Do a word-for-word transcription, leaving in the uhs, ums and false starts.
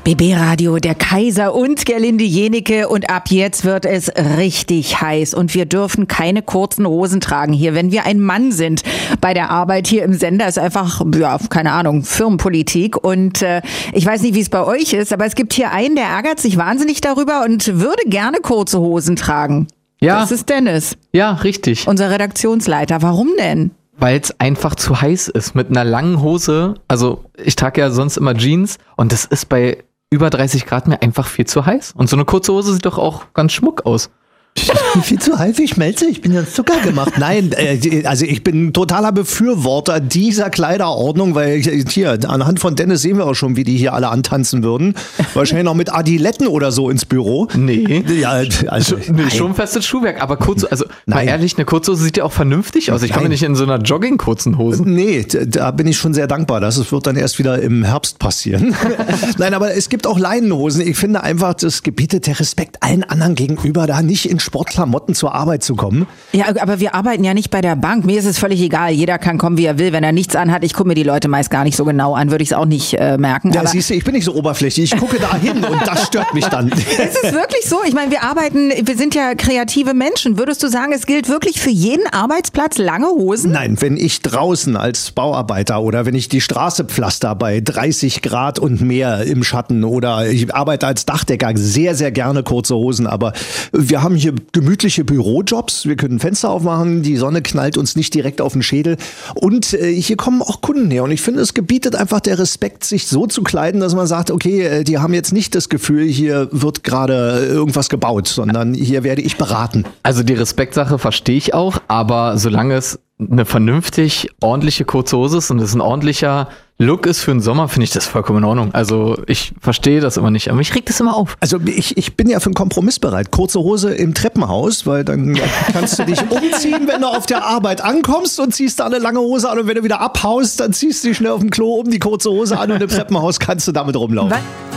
B B-Radio, der Kaiser und Gerlinde Jenecke und ab jetzt wird es richtig heiß und wir dürfen keine kurzen Hosen tragen hier, wenn wir ein Mann sind. Bei der Arbeit hier im Sender ist einfach, ja, keine Ahnung, Firmenpolitik und äh, ich weiß nicht, wie es bei euch ist, aber es gibt hier einen, der ärgert sich wahnsinnig darüber und würde gerne kurze Hosen tragen. Ja. Das ist Dennis. Ja, richtig. Unser Redaktionsleiter. Warum denn? Weil es einfach zu heiß ist mit einer langen Hose. Also ich trage ja sonst immer Jeans und das ist bei über dreißig Grad mir einfach viel zu heiß. Und so eine kurze Hose sieht doch auch ganz schmuck aus. Ich bin viel zu heiß, ich schmelze, ich bin ja Zucker gemacht. Nein, äh, also ich bin totaler Befürworter dieser Kleiderordnung, weil hier, anhand von Dennis sehen wir auch schon, wie die hier alle antanzen würden. Wahrscheinlich noch mit Adiletten oder so ins Büro. Nee. Ja, also, nee, schon festes Schuhwerk, aber kurz, also Nein. mal ehrlich, eine Kurzhose sieht ja auch vernünftig aus. Ich komme nicht in so einer Jogging-kurzen Hose. Nee, da bin ich schon sehr dankbar. Das wird dann erst wieder im Herbst passieren. Nein, aber es gibt auch Leinenhosen. Ich finde einfach, das gebietet der Respekt allen anderen gegenüber, da nicht in Sportklamotten zur Arbeit zu kommen. Ja, aber wir arbeiten ja nicht bei der Bank. Mir ist es völlig egal. Jeder kann kommen, wie er will. Wenn er nichts anhat, ich gucke mir die Leute meist gar nicht so genau an, würde ich es auch nicht äh, merken. Ja, aber siehst du, ich bin nicht so oberflächlich. Ich gucke da hin und das stört mich dann. Es ist wirklich so. Ich meine, wir arbeiten, wir sind ja kreative Menschen. Würdest du sagen, es gilt wirklich für jeden Arbeitsplatz lange Hosen? Nein, wenn ich draußen als Bauarbeiter oder wenn ich die Straße pflaster bei dreißig Grad und mehr im Schatten oder ich arbeite als Dachdecker, sehr, sehr gerne kurze Hosen. Aber wir haben hier gemütliche Bürojobs. Wir können Fenster aufmachen, die Sonne knallt uns nicht direkt auf den Schädel. Und äh, hier kommen auch Kunden her. Und ich finde, es gebietet einfach der Respekt, sich so zu kleiden, dass man sagt, okay, die haben jetzt nicht das Gefühl, hier wird gerade irgendwas gebaut, sondern hier werde ich beraten. Also die Respektsache verstehe ich auch, aber solange es eine vernünftig ordentliche kurze Hose ist und es ein ordentlicher Look ist für den Sommer, finde ich das vollkommen in Ordnung. Also ich verstehe das immer nicht, aber mich regt das immer auf. Also ich, ich bin ja für einen Kompromiss bereit. Kurze Hose im Treppenhaus, weil dann kannst du dich umziehen, wenn du auf der Arbeit ankommst und ziehst da eine lange Hose an und wenn du wieder abhaust, dann ziehst du dich schnell auf dem Klo um die kurze Hose an und im Treppenhaus kannst du damit rumlaufen. Was?